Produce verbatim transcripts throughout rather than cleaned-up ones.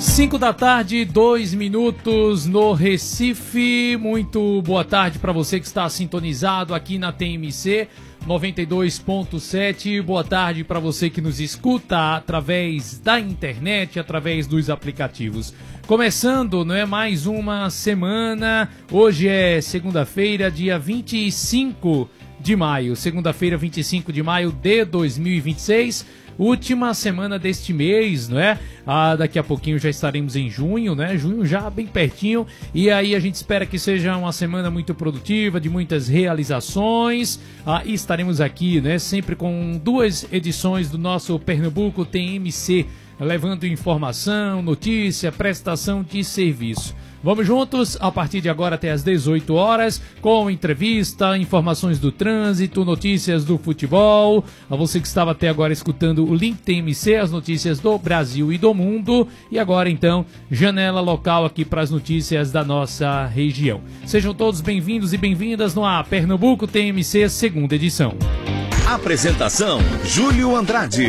cinco da tarde, dois minutos no Recife. Muito boa tarde para você que está sintonizado aqui na T M C noventa e dois ponto sete. Boa tarde para você que nos escuta através da internet, através dos aplicativos. Começando, não é, mais uma semana. Hoje é segunda-feira, dia vinte e cinco de maio. Segunda-feira, vinte e cinco de maio de dois mil e vinte e seis. Última semana deste mês, não é? Ah, daqui a pouquinho já estaremos em junho, né? Junho já bem pertinho. E aí a gente espera que seja uma semana muito produtiva, de muitas realizações. Ah, e estaremos aqui, né? Sempre com duas edições do nosso Pernambuco T M C, levando informação, notícia, prestação de serviço. Vamos juntos a partir de agora até às dezoito horas, com entrevista, informações do trânsito, notícias do futebol. A você que estava até agora escutando o Link T M C, as notícias do Brasil e do mundo. E agora então, janela local aqui para as notícias da nossa região. Sejam todos bem-vindos e bem-vindas no A Pernambuco T M C, segunda edição. Apresentação, Júlio Andrade.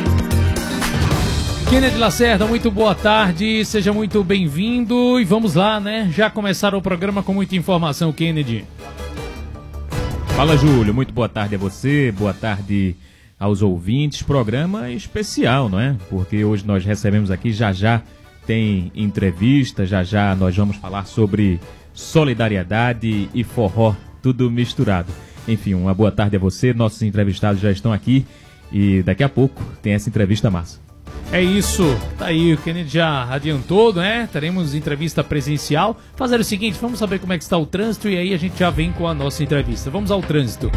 Kennedy Lacerda, muito boa tarde, seja muito bem-vindo e vamos lá, né? Já começaram o programa com muita informação, Kennedy. Fala, Júlio, muito boa tarde a você, boa tarde aos ouvintes. Programa especial, não é? Porque hoje nós recebemos aqui, já já tem entrevista, já já nós vamos falar sobre solidariedade e forró, tudo misturado. Enfim, uma boa tarde a você, nossos entrevistados já estão aqui e daqui a pouco tem essa entrevista massa. É isso, tá aí, o Kennedy já adiantou, né? Teremos entrevista presencial. Fazer o seguinte, vamos saber como é que está o trânsito e aí a gente já vem com a nossa entrevista. Vamos ao trânsito.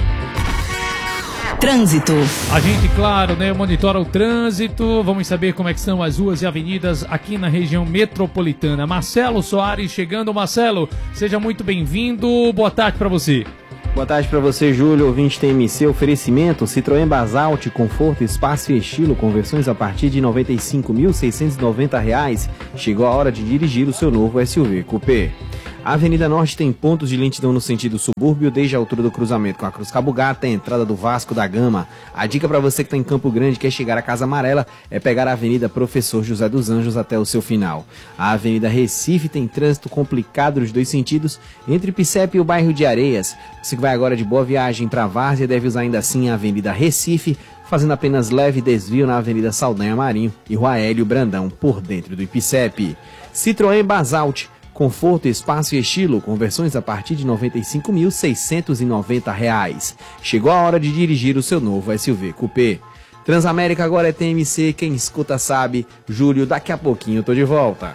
Trânsito. A gente, claro, né, monitora o trânsito. Vamos saber como é que são as ruas e avenidas aqui na região metropolitana. Marcelo Soares chegando. Marcelo, seja muito bem-vindo. Boa tarde para você. Boa tarde para você, Júlio, ouvinte T M C. Oferecimento Citroën Basalt, conforto, espaço e estilo, conversões a partir de noventa e cinco mil seiscentos e noventa reais. Chegou a hora de dirigir o seu novo S U V Coupé. A Avenida Norte tem pontos de lentidão no sentido subúrbio, desde a altura do cruzamento com a Cruz Cabugá até a entrada do Vasco da Gama. A dica para você que está em Campo Grande e quer chegar à Casa Amarela é pegar a Avenida Professor José dos Anjos até o seu final. A Avenida Recife tem trânsito complicado nos dois sentidos, entre Picep e o bairro de Areias. Você que vai agora de Boa Viagem para Várzea deve usar ainda assim a Avenida Recife, fazendo apenas leve desvio na Avenida Saldanha Marinho e Rua Hélio Brandão, por dentro do Ipicep. Citroën Basalt, conforto, espaço e estilo, conversões a partir de noventa e cinco mil seiscentos e noventa reais. Chegou a hora de dirigir o seu novo S U V Coupé. Transamérica agora é T M C, quem escuta sabe. Júlio, daqui a pouquinho eu tô de volta.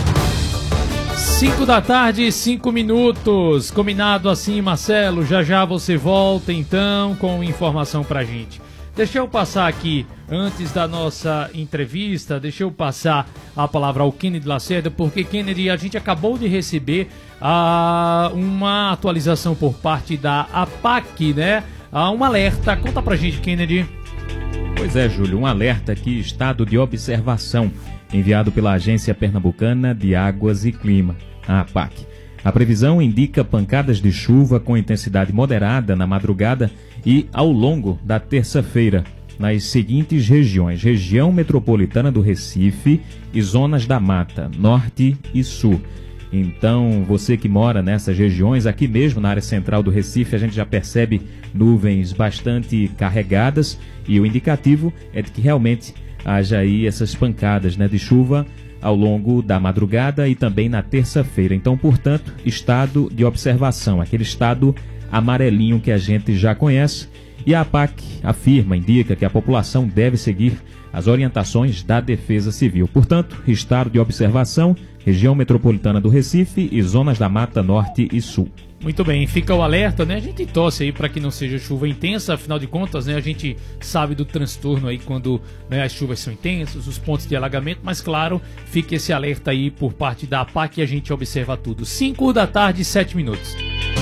cinco da tarde, cinco minutos. Combinado assim, Marcelo. Já já você volta então com informação pra gente. Deixa eu passar aqui, antes da nossa entrevista, deixa eu passar a palavra ao Kennedy Lacerda, porque, Kennedy, a gente acabou de receber ah, uma atualização por parte da APAC, né? Ah, um alerta. Conta pra gente, Kennedy. Pois é, Júlio, um alerta aqui, estado de observação, enviado pela Agência Pernambucana de Águas e Clima, a APAC. A previsão indica pancadas de chuva com intensidade moderada na madrugada e ao longo da terça-feira, nas seguintes regiões: região metropolitana do Recife e zonas da Mata, Norte e Sul. Então, você que mora nessas regiões, aqui mesmo na área central do Recife, a gente já percebe nuvens bastante carregadas e o indicativo é de que realmente haja aí essas pancadas, né, de chuva ao longo da madrugada e também na terça-feira. Então, portanto, estado de observação, aquele estado amarelinho que a gente já conhece. E a APAC afirma, indica que a população deve seguir as orientações da Defesa Civil. Portanto, estado de observação, região metropolitana do Recife e zonas da Mata Norte e Sul. Muito bem, fica o alerta, né? A gente torce aí para que não seja chuva intensa, afinal de contas, né? A gente sabe do transtorno aí quando, né, as chuvas são intensas, os pontos de alagamento, mas claro, fica esse alerta aí por parte da APAC e a gente observa tudo. cinco da tarde, sete minutos.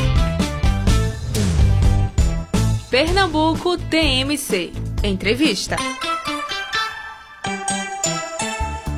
Pernambuco T M C. Entrevista.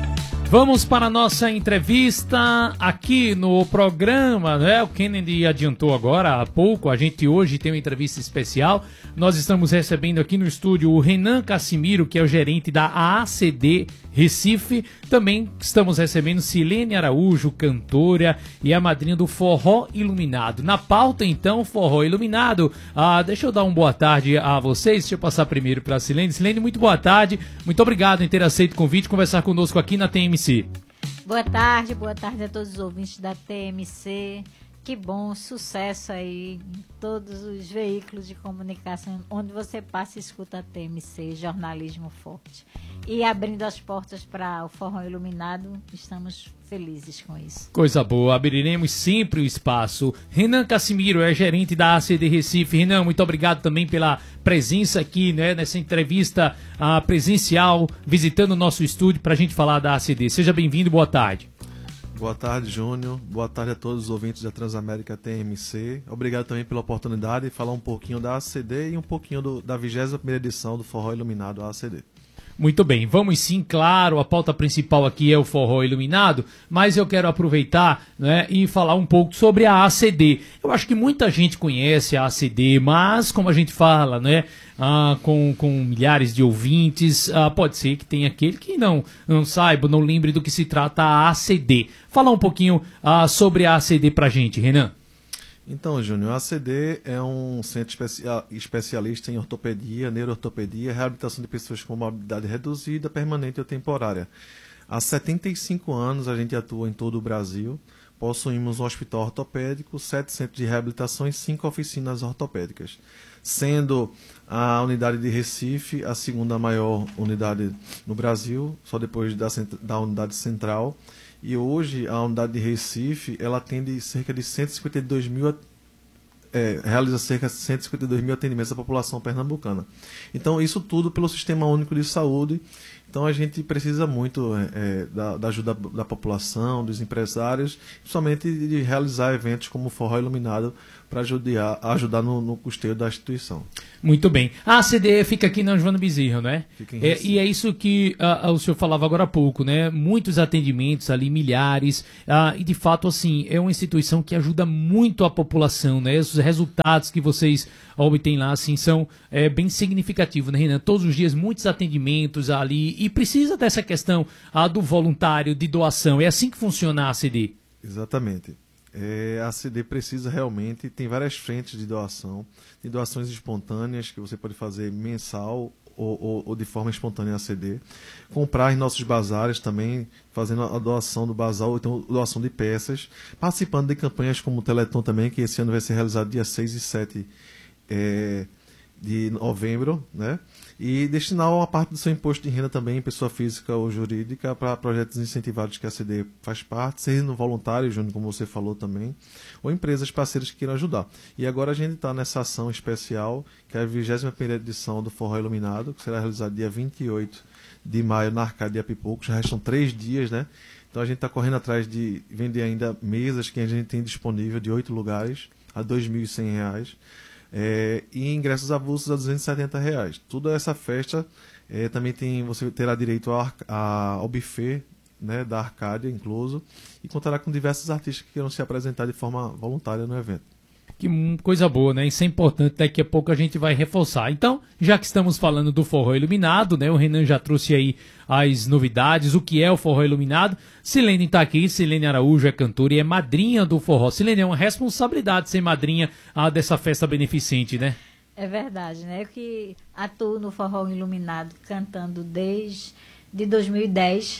Vamos para a nossa entrevista aqui no programa, né? O Kennedy adiantou agora há pouco, a gente hoje tem uma entrevista especial. Nós estamos recebendo aqui no estúdio o Renan Cassimiro, que é o gerente da A C D Recife. Também estamos recebendo Silene Araújo, cantora e a madrinha do Forró Iluminado. Na pauta, então, Forró Iluminado. Ah, deixa eu dar uma boa tarde a vocês. Deixa eu passar primeiro para a Silene. Silene, muito boa tarde. Muito obrigado em ter aceito o convite, conversar conosco aqui na T M C. Boa tarde, boa tarde a todos os ouvintes da T M C. Que bom, sucesso aí em todos os veículos de comunicação, onde você passa e escuta a T M C, jornalismo forte. E abrindo as portas para o Forró Iluminado, estamos felizes com isso. Coisa boa, abriremos sempre o espaço. Renan Cassimiro é gerente da A C D Recife. Renan, muito obrigado também pela presença aqui, né, nessa entrevista uh, presencial, visitando o nosso estúdio para a gente falar da A C D. Seja bem-vindo, boa tarde. Boa tarde, Júnior. Boa tarde a todos os ouvintes da Transamérica T M C. Obrigado também pela oportunidade de falar um pouquinho da A C D e um pouquinho do, da vigésima primeira edição do Forró Iluminado A C D. Muito bem, vamos sim, claro, a pauta principal aqui é o Forró Iluminado, mas eu quero aproveitar, né, e falar um pouco sobre a A C D. Eu acho que muita gente conhece a A C D, mas como a gente fala, né, ah, com, com milhares de ouvintes, ah, pode ser que tenha aquele que não, não saiba, não lembre do que se trata a A C D. Fala um pouquinho ah, sobre a A C D pra gente, Renan. Então, Júnior, a A C D é um centro especia- especialista em ortopedia, neuroortopedia, reabilitação de pessoas com mobilidade reduzida, permanente ou temporária. Há setenta e cinco anos a gente atua em todo o Brasil. Possuímos um hospital ortopédico, sete centros de reabilitação e cinco oficinas ortopédicas, sendo a unidade de Recife a segunda maior unidade no Brasil, só depois da, da unidade central. E hoje a unidade de Recife ela atende cerca de cento e cinquenta e dois mil, é, realiza cerca de cento e cinquenta e dois mil atendimentos da população pernambucana. Então isso tudo pelo Sistema Único de Saúde. Então a gente precisa muito é, da, da ajuda da população, dos empresários, principalmente de realizar eventos como o Forró Iluminado para ajudar, ajudar no, no custeio da instituição. Muito bem. A A C D fica aqui na Joana Bezerra, não é? Fica em é Recife. e é isso que uh, o senhor falava agora há pouco, né? Muitos atendimentos ali, milhares, uh, e de fato, assim, é uma instituição que ajuda muito a população, né? Os resultados que vocês obtêm lá, assim, são é, bem significativos, né, Renan? Todos os dias, muitos atendimentos ali, e precisa dessa questão uh, do voluntário, de doação. É assim que funciona a A C D? Exatamente. É, a A C D precisa realmente, tem várias frentes de doação, tem doações espontâneas que você pode fazer mensal ou, ou, ou de forma espontânea A C D, comprar em nossos bazares também, fazendo a doação do bazar ou então doação de peças, participando de campanhas como o Teleton também, que esse ano vai ser realizado dia seis e sete é, de novembro, né? E destinar uma parte do seu imposto de renda também, pessoa física ou jurídica, para projetos incentivados que a A C D faz parte, sendo voluntário, Júnior, como você falou também, ou empresas parceiras que queiram ajudar. E agora a gente está nessa ação especial, que é a vigésima primeira edição do Forró Iluminado, que será realizada dia vinte e oito de maio na Arcádia Pipoco. Já restam três dias, né? Então a gente está correndo atrás de vender ainda mesas que a gente tem disponível de oito lugares, a dois mil e cem reais. É, e ingressos avulsos a duzentos e setenta reais. Toda essa festa é, também tem, você terá direito ao, a, ao buffet, né, da Arcádia incluso, e contará com diversos artistas que queiram se apresentar de forma voluntária no evento. Que coisa boa, né? Isso é importante, daqui a pouco a gente vai reforçar. Então, já que estamos falando do Forró Iluminado, né? O Renan já trouxe aí as novidades, o que é o Forró Iluminado. Silene está aqui, Silene Araújo é cantora e é madrinha do forró. Silene, é uma responsabilidade ser madrinha ah, dessa festa beneficente, né? É verdade, né? Eu que atuo no Forró Iluminado cantando desde de dois mil e dez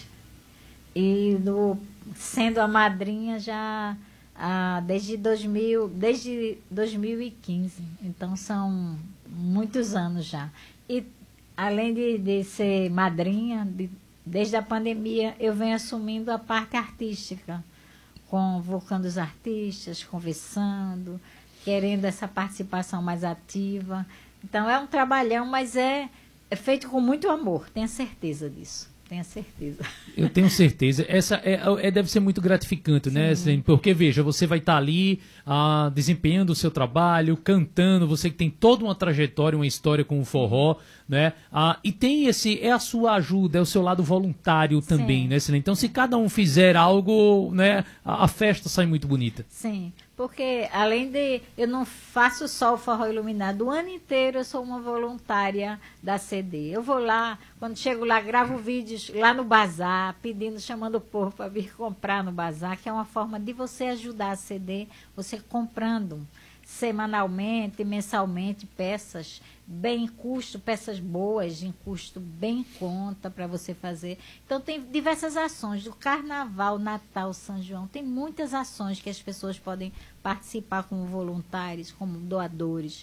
e no, sendo a madrinha já... Ah, desde, dois mil, desde dois mil e quinze, então são muitos anos já. E além de, de ser madrinha, de, desde a pandemia eu venho assumindo a parte artística, convocando os artistas, conversando, querendo essa participação mais ativa. Então é um trabalhão, mas é, é feito com muito amor, tenho certeza disso. tenha certeza. Eu tenho certeza. Essa é, é, deve ser muito gratificante, né, Silene? Porque, veja, você vai estar ali ah, desempenhando o seu trabalho, cantando, você que tem toda uma trajetória, uma história com o forró, né? Ah, e tem esse, é a sua ajuda, é o seu lado voluntário também, Sim. né, Silene? Então, se cada um fizer algo, né, a, a festa sai muito bonita. Sim, porque além de... Eu não faço só o forró iluminado, o ano inteiro eu sou uma voluntária da C D. Eu vou lá, quando chego lá, gravo vídeos lá no bazar, pedindo, chamando o povo para vir comprar no bazar, que é uma forma de você ajudar a C D, você comprando semanalmente, mensalmente, peças bem em custo, peças boas, em custo bem em conta para você fazer. Então tem diversas ações, do Carnaval, Natal, São João, tem muitas ações que as pessoas podem participar como voluntários, como doadores.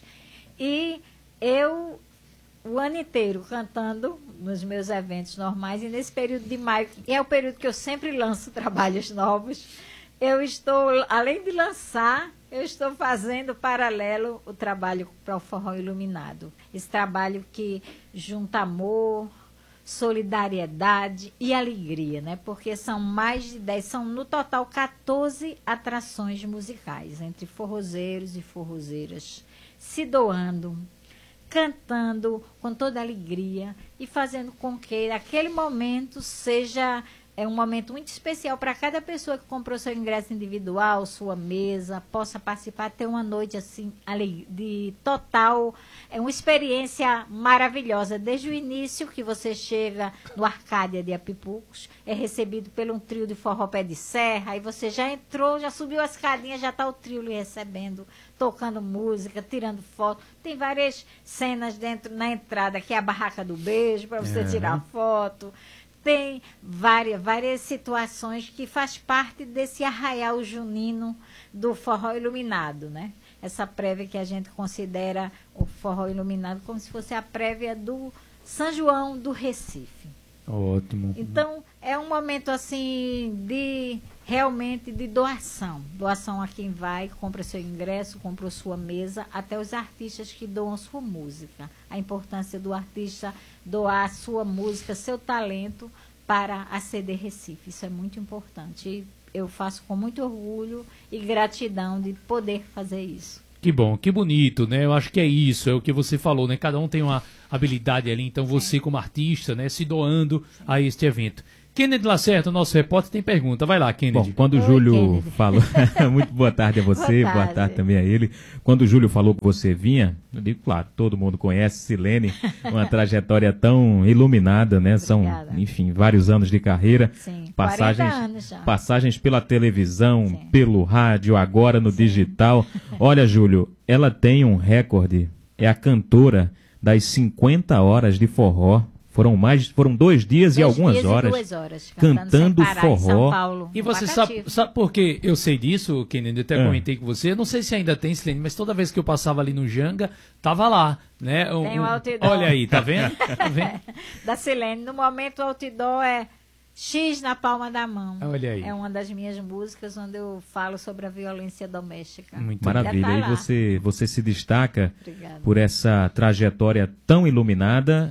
E eu, o ano inteiro, cantando nos meus eventos normais, e nesse período de maio, que é o período que eu sempre lanço trabalhos novos, eu estou, além de lançar, eu estou fazendo paralelo o trabalho para o Forró Iluminado. Esse trabalho que junta amor, solidariedade e alegria, né? Porque são mais de dez, são no total quatorze atrações musicais, entre forrozeiros e forrozeiras, se doando, cantando com toda alegria e fazendo com que aquele momento seja... É um momento muito especial para cada pessoa que comprou seu ingresso individual, sua mesa, possa participar, ter uma noite assim de total, é uma experiência maravilhosa. Desde o início que você chega no Arcádia de Apipucos, é recebido por um trio de forró pé de serra, aí você já entrou, já subiu a escadinha, já está o trio lhe recebendo, tocando música, tirando foto. Tem várias cenas dentro na entrada, que é a barraca do beijo, para você uhum. tirar foto. Tem várias, várias situações que faz parte desse arraial junino do forró iluminado, né? Essa prévia que a gente considera o forró iluminado como se fosse a prévia do São João do Recife. Ótimo. Então, é um momento assim de realmente de doação. Doação a quem vai, compra seu ingresso, compra sua mesa, até os artistas que doam sua música. A importância do artista doar sua música, seu talento para a C D Recife. Isso é muito importante. E eu faço com muito orgulho e gratidão de poder fazer isso. Que bom, que bonito, né? Eu acho que é isso, é o que você falou, né? Cada um tem uma habilidade ali, então você como artista, né, se doando a este evento. Kennedy Lacerda, nosso repórter, tem pergunta. Vai lá, Kennedy. Bom, quando o Júlio Kennedy. falou... Muito boa tarde a você, boa tarde. boa tarde também a ele. Quando o Júlio falou que você vinha, eu digo, claro, todo mundo conhece Silene, uma trajetória tão iluminada, né? São, Obrigada. enfim, vários anos de carreira. Sim, passagens, quarenta anos já. Passagens pela televisão, Sim. pelo rádio, agora no Sim. digital. Olha, Júlio, ela tem um recorde, é a cantora das cinquenta horas de forró. Foram mais, foram dois dias dois e algumas dias horas, e duas horas cantando, cantando parar, forró. em São Paulo, e você sabe, sabe por que eu sei disso, Kennedy? Eu até é. comentei com você. Eu não sei se ainda tem, Silene, mas toda vez que eu passava ali no Janga, tava lá, né? Um, tem um outdoor. Olha aí, tá vendo? Tá vendo? Da Silene. No momento, o outdoor é X na palma da mão. Olha aí. É uma das minhas músicas onde eu falo sobre a violência doméstica. Muito maravilha. Tá e você, você se destaca Obrigada. por essa trajetória tão iluminada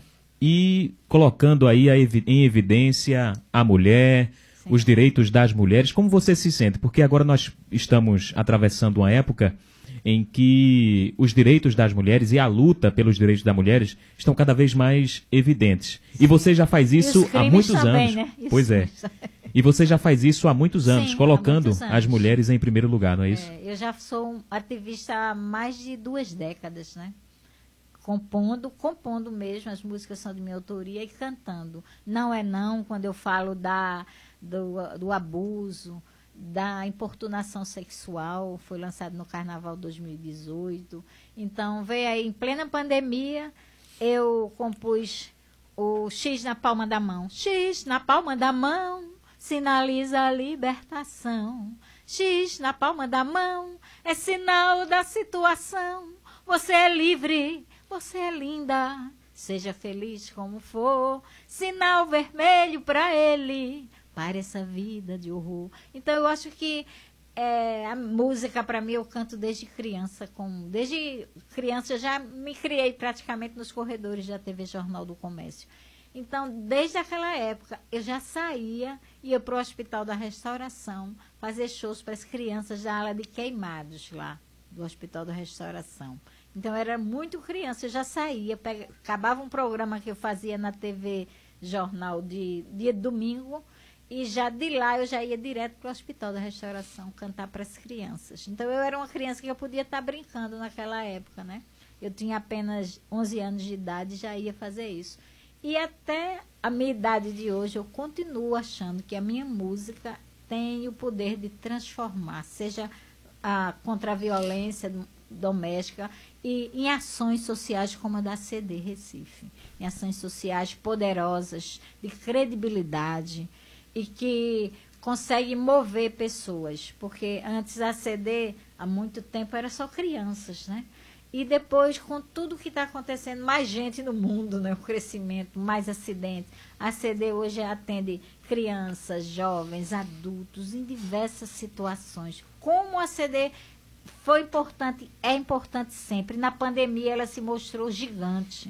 e colocando aí a evi- em evidência a mulher, Sim. os direitos das mulheres. Como você se sente? Porque agora nós estamos atravessando uma época em que os direitos das mulheres e a luta pelos direitos das mulheres estão cada vez mais evidentes. Sim. E você já faz isso há muitos também, anos. Né? Pois é. E você já faz isso há muitos anos, Sim, colocando muitos anos. as mulheres em primeiro lugar, não é isso? É, eu já sou um ativista há mais de duas décadas, né? Compondo, compondo mesmo, as músicas são de minha autoria e cantando. Não é não quando eu falo da, do, do abuso, da importunação sexual, foi lançado no Carnaval dois mil e dezoito. Então, veio aí, em plena pandemia, eu compus o X na palma da mão. X na palma da mão, sinaliza a libertação. X na palma da mão, é sinal da situação. Você é livre, você é linda, seja feliz como for, sinal vermelho para ele, para essa vida de horror. Então eu acho que é, a música para mim eu canto desde criança, com, desde criança eu já me criei praticamente nos corredores da T V Jornal do Comércio. Então, desde aquela época, eu já saía, ia para o Hospital da Restauração, fazer shows para as crianças da ala de queimados lá, do Hospital da Restauração. Então, eu era muito criança, eu já saía, pega, acabava um programa que eu fazia na T V Jornal de dia de domingo, e já de lá eu já ia direto para o Hospital da Restauração cantar para as crianças. Então, eu era uma criança que eu podia estar brincando naquela época, né? Eu tinha apenas onze anos de idade e já ia fazer isso. E até a minha idade de hoje, eu continuo achando que a minha música tem o poder de transformar, seja a, contra a violência doméstica e em ações sociais como a da C D Recife. Em ações sociais poderosas, de credibilidade e que conseguem mover pessoas. Porque antes a C D, há muito tempo, era só crianças, né? E depois, com tudo que está acontecendo, mais gente no mundo, né? O crescimento, mais acidentes. A C D hoje atende crianças, jovens, adultos, em diversas situações. Como a C D foi importante, é importante sempre. Na pandemia, ela se mostrou gigante,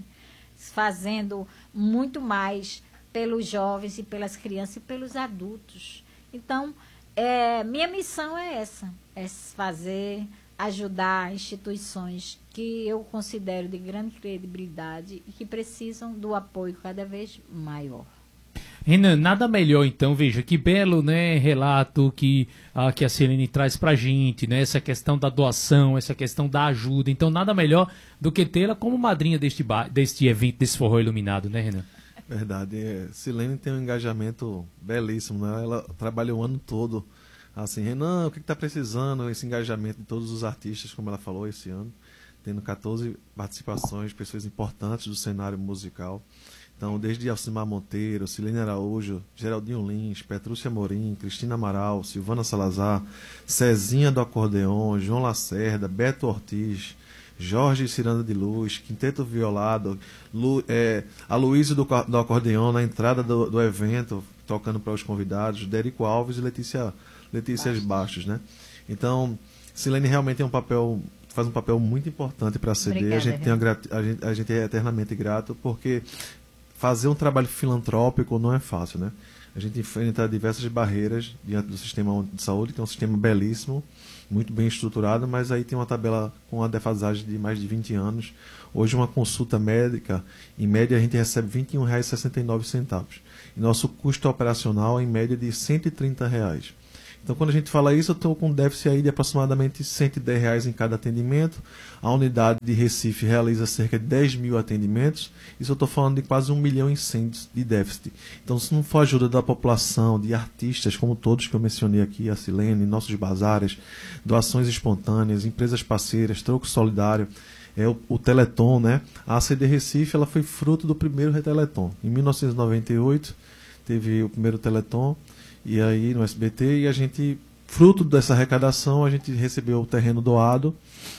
fazendo muito mais pelos jovens e pelas crianças e pelos adultos. Então, é, minha missão é essa, é fazer... ajudar instituições que eu considero de grande credibilidade e que precisam do apoio cada vez maior. Renan, nada melhor então, veja, que belo, né, relato que, ah, que a Silene traz pra gente, né, essa questão da doação, essa questão da ajuda, então nada melhor do que tê-la como madrinha deste, bar, deste evento, desse forró iluminado, né, Renan? Verdade, é, Silene tem um engajamento belíssimo, né, ela trabalha o ano todo. Assim, Renan, o que está precisando? Esse engajamento de todos os artistas, como ela falou esse ano, tendo quatorze participações, pessoas importantes do cenário musical. Então, desde Alcimar Monteiro, Silene Araújo, Geraldinho Lins, Petrúcia Morim, Cristina Amaral, Silvana Salazar, Cezinha do Acordeon, João Lacerda, Beto Ortiz, Jorge Ciranda de Luz, Quinteto Violado, Lu, é, a Luísa do, do Acordeon na entrada do, do evento, tocando para os convidados, Dérico Alves e Letícia Letícia Bastos, né? Então, Silene realmente tem um papel, faz um papel muito importante para a C D. Obrigada, a gente tem a, a, gente, a gente é eternamente grato, porque fazer um trabalho filantrópico não é fácil, né? A gente enfrenta diversas barreiras diante do sistema de saúde, que é um sistema belíssimo, muito bem estruturado, mas aí tem uma tabela com uma defasagem de mais de vinte anos. Hoje, uma consulta médica, em média, a gente recebe vinte e um reais e sessenta e nove centavos. E nosso custo operacional é, em média, de cento e trinta reais. Então, quando a gente fala isso, eu estou com um déficit aí de aproximadamente cento e dez reais em cada atendimento. A unidade de Recife realiza cerca de dez mil atendimentos. Isso eu estou falando de quase um milhão e cem de déficit. Então, se não for ajuda da população, de artistas, como todos que eu mencionei aqui, a Silene, nossos bazares, doações espontâneas, empresas parceiras, troco solidário, é o, o Teleton, né? A C D Recife, ela foi fruto do primeiro Reteleton. Em mil novecentos e noventa e oito, teve o primeiro Teleton, e aí no S B T, e a gente, fruto dessa arrecadação, a gente recebeu o terreno doado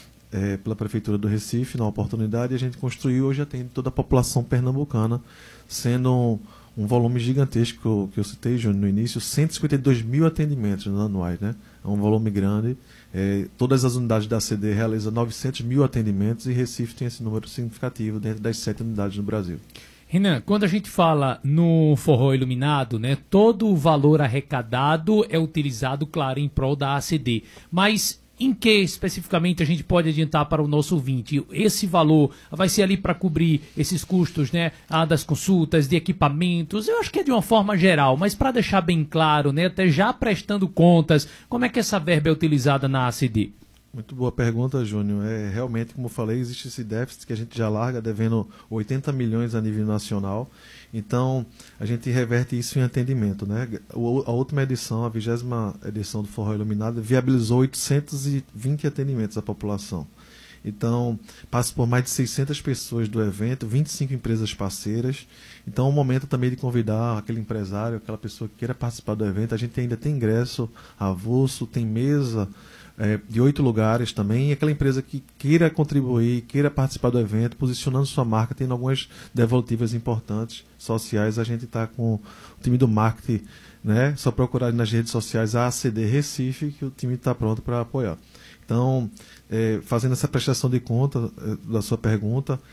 é, pela Prefeitura do Recife, na oportunidade, e a gente construiu, hoje atende toda a população pernambucana, sendo um, um volume gigantesco que eu, que eu citei, Júnior, no início, cento e cinquenta e dois mil atendimentos anuais, né? É um volume grande. É, todas as unidades da C D realizam novecentos mil atendimentos, e Recife tem esse número significativo dentro das sete unidades no Brasil. Renan, quando a gente fala no forró iluminado, né, todo o valor arrecadado é utilizado, claro, em prol da A C D. Mas em que especificamente a gente pode adiantar para o nosso ouvinte? Esse valor vai ser ali para cobrir esses custos, né, das consultas, de equipamentos? Eu acho que é de uma forma geral, mas para deixar bem claro, né, até já prestando contas, como é que essa verba é utilizada na A C D? Muito boa pergunta, Júnior. É, realmente, como eu falei, existe esse déficit que a gente já larga devendo oitenta milhões a nível nacional. Então, a gente reverte isso em atendimento, né? O, a última edição, a vigésima edição do Forró Iluminado, viabilizou oitocentos e vinte atendimentos à população. Então, passa por mais de seiscentas pessoas do evento, vinte e cinco empresas parceiras. Então, é um momento também de convidar aquele empresário, aquela pessoa que queira participar do evento. A gente ainda tem ingresso avulso, tem mesa É, de oito lugares também, e aquela empresa que queira contribuir, queira participar do evento, posicionando sua marca, tendo algumas devolutivas importantes sociais, a gente está com o time do marketing, né? Só procurar nas redes sociais a ACD Recife, que o time está pronto para apoiar. Então, é, fazendo essa prestação de conta é, da sua pergunta,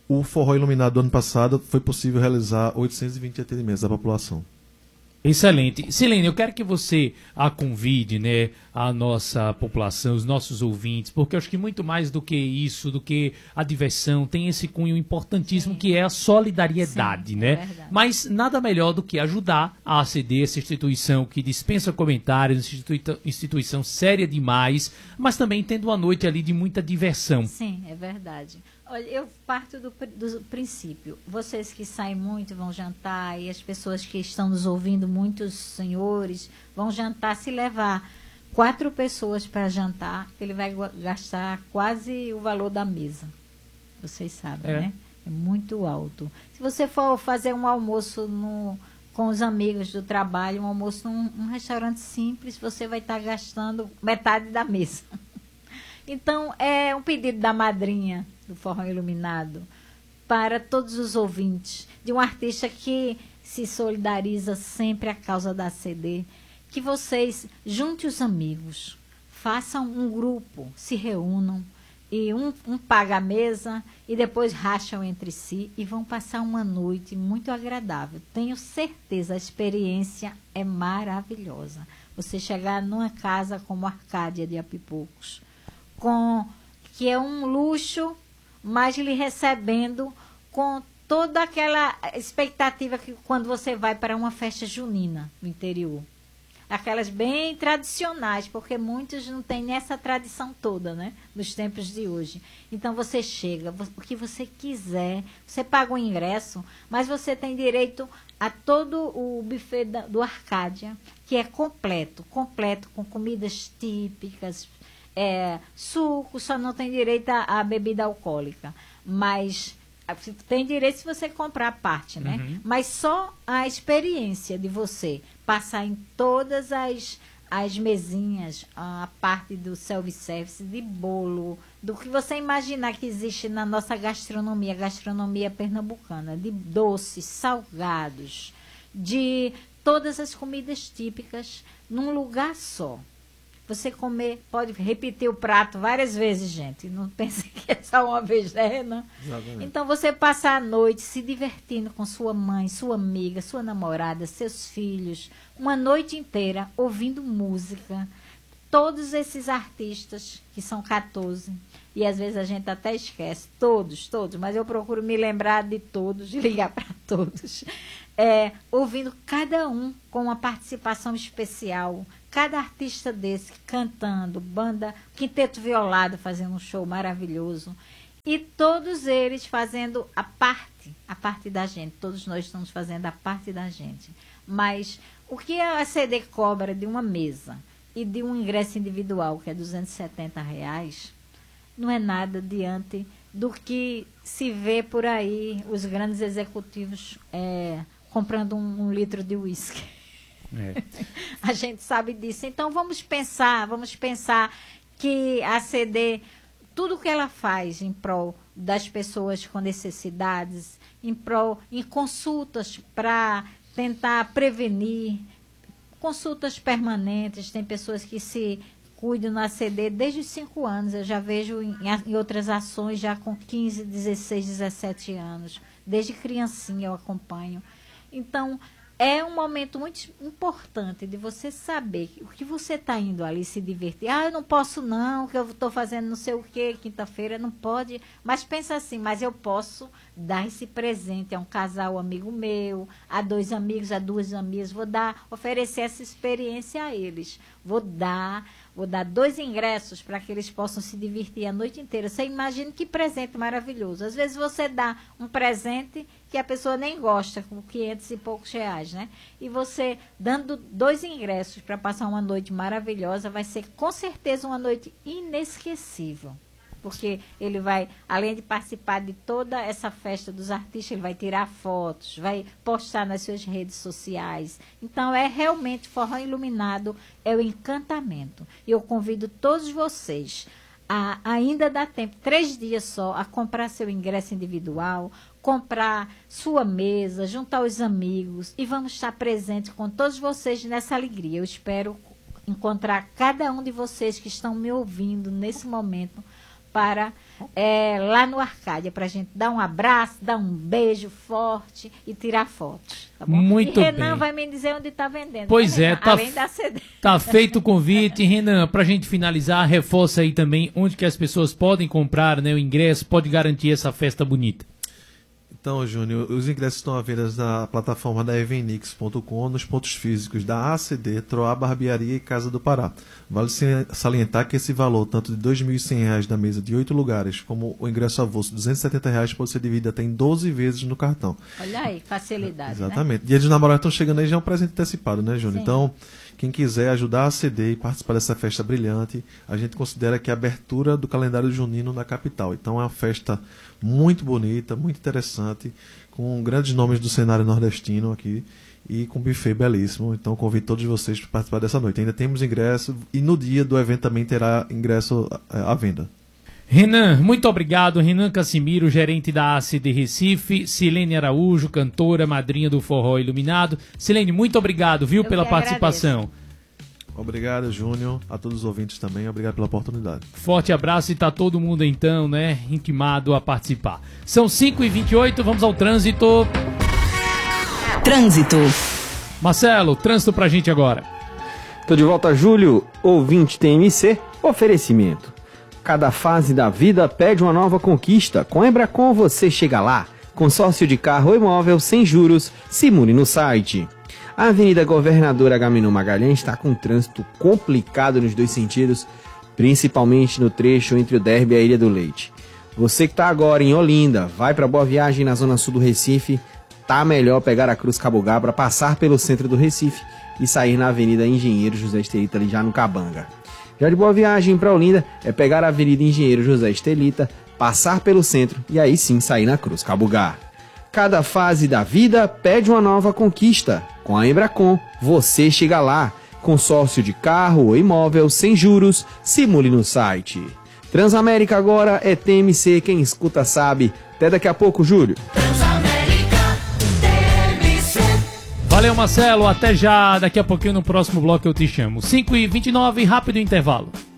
o Forró Iluminado do ano passado foi possível realizar oitocentos e vinte atendimentos da população. Excelente. Silene, eu quero que você a convide, né, a nossa população, os nossos ouvintes, porque eu acho que muito mais do que isso, do que a diversão, tem esse cunho importantíssimo. Sim. Que é a solidariedade. Sim, né? É verdade. Mas nada melhor do que ajudar a A C D, essa instituição que dispensa comentários, instituição, instituição séria demais, mas também tendo uma noite ali de muita diversão. Sim, é verdade. Olha, eu parto do, do princípio. Vocês que saem muito vão jantar, e as pessoas que estão nos ouvindo, muitos senhores, vão jantar. Se levar quatro pessoas para jantar, ele vai gastar quase o valor da mesa. Vocês sabem, é. né? É muito alto. Se você for fazer um almoço no, com os amigos do trabalho, um almoço num um restaurante simples, você vai estar gastando metade da mesa. Então, é um pedido da madrinha do Forró Iluminado para todos os ouvintes, de um artista que se solidariza sempre à causa da A C D, que vocês juntem os amigos, façam um grupo, se reúnam, e um, um paga a mesa e depois racham entre si e vão passar uma noite muito agradável. Tenho certeza, a experiência é maravilhosa. Você chegar numa casa como a Arcádia de Apipocos, com, que é um luxo, mas lhe recebendo com toda aquela expectativa que quando você vai para uma festa junina no interior. Aquelas bem tradicionais, porque muitos não têm essa tradição toda, né? Nos tempos de hoje. Então você chega, o que você quiser, você paga o ingresso, mas você tem direito a todo o buffet da, do Arcádia, que é completo, completo, com comidas típicas, é, suco, só não tem direito a, a bebida alcoólica. Mas tem direito se você comprar a parte, né? Uhum. Mas só a experiência de você passar em todas as, as mesinhas, a parte do self-service, de bolo, do que você imaginar que existe na nossa gastronomia, gastronomia pernambucana, de doces, salgados, de todas as comidas típicas, num lugar só. Você comer, pode repetir o prato várias vezes, gente. Não pense que é só uma vez, né? Não. Então, você passar a noite se divertindo com sua mãe, sua amiga, sua namorada, seus filhos, uma noite inteira ouvindo música. Todos esses artistas, que são quatorze, e às vezes a gente até esquece, todos, todos, mas eu procuro me lembrar de todos, de ligar para todos. É, ouvindo cada um com uma participação especial, cada artista desse cantando, banda, quinteto violado fazendo um show maravilhoso, e todos eles fazendo a parte, a parte da gente, todos nós estamos fazendo a parte da gente. Mas o que a A C D cobra de uma mesa e de um ingresso individual, que é duzentos e setenta reais, não é nada diante do que se vê por aí, os grandes executivos é, comprando um, um litro de uísque. É. A gente sabe disso. Então vamos pensar, vamos pensar que a A C D, tudo que ela faz em prol das pessoas com necessidades, em prol, em consultas para tentar prevenir, consultas permanentes, tem pessoas que se cuidam na A C D desde os cinco anos, eu já vejo em, em outras ações já com quinze, dezesseis, dezessete anos, desde criancinha eu acompanho. Então, é um momento muito importante de você saber o que você está indo ali se divertir. Ah, eu não posso não, que eu estou fazendo não sei o que, quinta-feira, não pode. Mas pensa assim, mas eu posso dar esse presente a um casal amigo meu, a dois amigos, a duas amigas, vou dar, oferecer essa experiência a eles. Vou dar, vou dar dois ingressos para que eles possam se divertir a noite inteira. Você imagina que presente maravilhoso. Às vezes você dá um presente que a pessoa nem gosta, com quinhentos e poucos reais, né? E você dando dois ingressos para passar uma noite maravilhosa, vai ser com certeza uma noite inesquecível. Porque ele vai, além de participar de toda essa festa dos artistas, ele vai tirar fotos, vai postar nas suas redes sociais. Então, é realmente Forró Iluminado, é o encantamento. E eu convido todos vocês, a, ainda dá tempo, três dias só, a comprar seu ingresso individual, comprar sua mesa, juntar os amigos e vamos estar presentes com todos vocês nessa alegria. Eu espero encontrar cada um de vocês que estão me ouvindo nesse momento para é, lá no Arcádia, para a gente dar um abraço, dar um beijo forte e tirar fotos. Tá bom? Muito e Renan bem. vai me dizer onde está vendendo. Pois né, é, Renan? tá, Além da C D. tá feito o convite. Renan, pra gente finalizar, reforça aí também onde que as pessoas podem comprar, né, o ingresso, pode garantir essa festa bonita. Então, Júnior, os ingressos estão à venda na plataforma da evenix ponto com, nos pontos físicos da A C D, Troá Barbearia e Casa do Pará. Vale salientar que esse valor, tanto de dois mil e cem reais da mesa de oito lugares, como o ingresso avulso de duzentos e setenta reais, pode ser dividido até em doze vezes no cartão. Olha aí, facilidade, Exatamente. né? Dia dos Namorados estão chegando aí, já é um presente antecipado, né, Júnior? Sim. Então, quem quiser ajudar a C D e participar dessa festa brilhante, a gente considera que é a abertura do calendário junino na capital. Então, é uma festa muito bonita, muito interessante, com grandes nomes do cenário nordestino aqui e com buffet belíssimo. Então, convido todos vocês para participar dessa noite. Ainda temos ingresso e no dia do evento também terá ingresso à venda. Renan, muito obrigado. Renan Cassimiro, gerente da A C D Recife. Silene Araújo, cantora, madrinha do Forró Iluminado. Silene, muito obrigado, viu, Eu pela que participação. agradeço. Obrigado, Júnior, a todos os ouvintes também. Obrigado pela oportunidade. Forte abraço e tá todo mundo então, né, intimado a participar. São cinco e vinte e oito, vamos ao trânsito. Trânsito. Marcelo, trânsito pra gente agora. Tô de volta, Júlio, ouvinte T M C, oferecimento. Cada fase da vida pede uma nova conquista. Com a Embracon você chega lá. Consórcio de carro ou imóvel sem juros, simule no site. A Avenida Governador Agamenon Magalhães está com um trânsito complicado nos dois sentidos, principalmente no trecho entre o Derby e a Ilha do Leite. Você que está agora em Olinda, vai para Boa Viagem na zona sul do Recife, tá melhor pegar a Cruz Cabugá para passar pelo centro do Recife e sair na Avenida Engenheiro José Estelita ali já no Cabanga. Já de Boa Viagem para Olinda é pegar a Avenida Engenheiro José Estelita, passar pelo centro e aí sim sair na Cruz Cabugá. Cada fase da vida pede uma nova conquista. Com a Embracon, você chega lá. Consórcio de carro ou imóvel sem juros, simule no site. Transamérica agora é T M C, quem escuta sabe. Até daqui a pouco, Júlio. Valeu, Marcelo, até já. Daqui a pouquinho no próximo bloco eu te chamo. cinco e vinte e nove, rápido intervalo.